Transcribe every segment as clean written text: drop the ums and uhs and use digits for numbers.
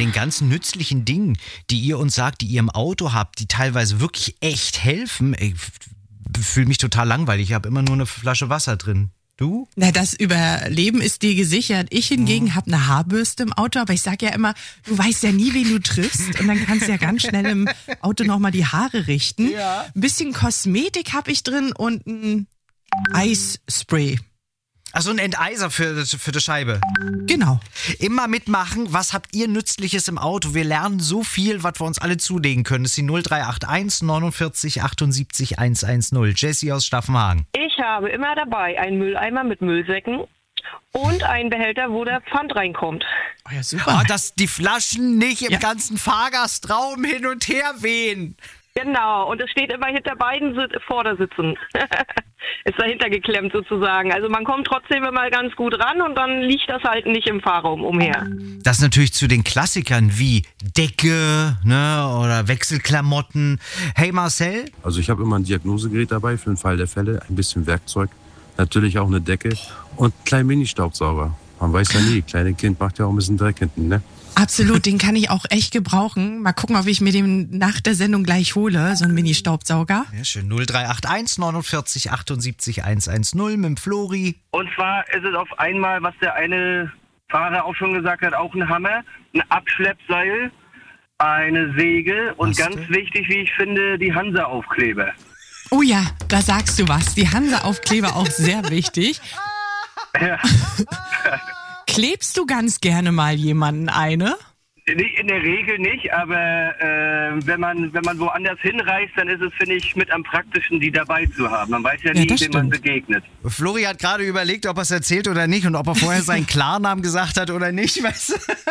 den ganzen nützlichen Dingen, die ihr uns sagt, die ihr im Auto habt, die teilweise wirklich echt helfen, ich fühle mich total langweilig. Ich habe immer nur eine Flasche Wasser drin. Du? Na, das Überleben ist dir gesichert. Ich hingegen habe eine Haarbürste im Auto, aber ich sag ja immer, du weißt ja nie, wen du triffst und dann kannst du ja ganz schnell im Auto nochmal die Haare richten. Ja. Ein bisschen Kosmetik habe ich drin und ein Eisspray. Achso, ein Enteiser für die Scheibe. Genau. Immer mitmachen, was habt ihr Nützliches im Auto? Wir lernen so viel, was wir uns alle zulegen können. Das ist die 0381 49 78 110. Jessie aus Staffenhagen. Ich habe immer dabei einen Mülleimer mit Müllsäcken und einen Behälter, wo der Pfand reinkommt. Oh ja, super. Oh, dass die Flaschen nicht im ganzen Fahrgastraum hin und her wehen. Genau, und es steht immer hinter beiden Vordersitzen. Ist dahinter geklemmt sozusagen. Also man kommt trotzdem immer ganz gut ran und dann liegt das halt nicht im Fahrraum umher. Das natürlich zu den Klassikern wie Decke, ne, oder Wechselklamotten. Hey Marcel? Also ich habe immer ein Diagnosegerät dabei für den Fall der Fälle, ein bisschen Werkzeug, natürlich auch eine Decke und einen kleinen Mini-Staubsauger. Man weiß ja nie, kleine Kind macht ja auch ein bisschen Dreck hinten, ne? Absolut, den kann ich auch echt gebrauchen. Mal gucken, ob ich mir den nach der Sendung gleich hole, so einen Mini-Staubsauger. Ja, schön. 0381 49 78 110 mit dem Flori. Und zwar ist es auf einmal, was der eine Fahrer auch schon gesagt hat, auch ein Hammer, ein Abschleppseil, eine Säge und ganz wichtig, wie ich finde, die Hansa-Aufkleber. Oh ja, da sagst du was. Die Hansa-Aufkleber auch sehr wichtig. Ja. Klebst du ganz gerne mal jemanden eine? In der Regel nicht, aber wenn man woanders hinreist, dann ist es, finde ich, mit am praktischen, die dabei zu haben. Man weiß ja nie, wem man begegnet. Flori hat gerade überlegt, ob er es erzählt oder nicht und ob er vorher seinen Klarnamen gesagt hat oder nicht, weißt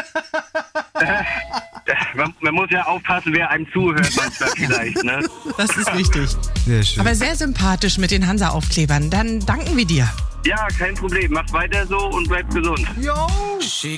du? Man muss ja aufpassen, wer einem zuhört manchmal vielleicht, ne? Das ist wichtig. Sehr schön. Aber sehr sympathisch mit den Hansa-Aufklebern. Dann danken wir dir. Ja, kein Problem. Macht weiter so und bleibt gesund. Jo!